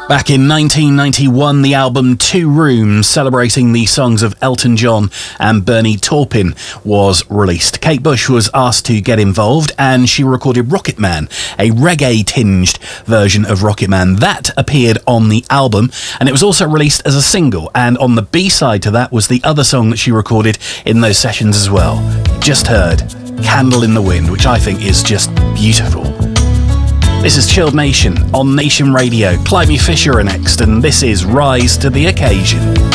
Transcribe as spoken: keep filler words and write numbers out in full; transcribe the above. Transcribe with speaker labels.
Speaker 1: Back in nineteen ninety-one, the album Two Rooms, celebrating the songs of Elton John and Bernie Taupin, was released. Kate Bush was asked to get involved, and she recorded Rocket Man, a reggae-tinged version of Rocket Man. That appeared on the album, and it was also released as a single, and on the B-side to that was the other song that she recorded in those sessions as well. Just heard Candle in the Wind, which I think is just beautiful. This is Chilled Nation on Nation Radio. Clyde Fisher are next, and this is Rise to the Occasion.